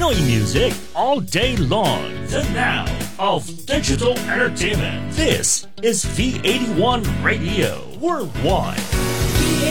Joy music all day long. The now of digital entertainment. This is V81 Radio Worldwide.